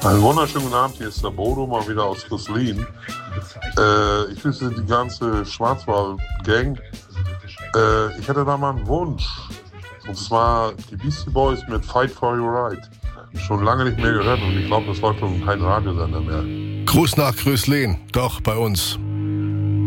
Einen wunderschönen guten Abend, hier ist der Bodo mal wieder aus Rüsslin. Ich grüße die ganze Schwarzwald-Gang. Ich hätte da mal einen Wunsch. Und zwar die Beastie Boys mit Fight for Your Right. Schon lange nicht mehr gehört und ich glaube, das läuft schon kein Radiosender mehr. Gruß nach Rüsslin, doch bei uns.